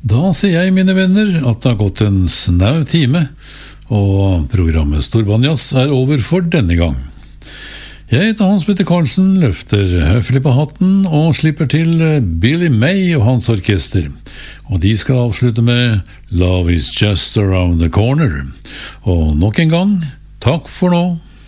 Da sier jeg, mine venner, at det har gått en snau time, og programmet Storbandjazz er over for denne gang. Jeg heter Hans Petter Karlsen, løfter høflig på hatten og slipper til Billy May og hans orkester. Og de skal avslutte med Love is just around the corner. Og nok en gang, takk for nå.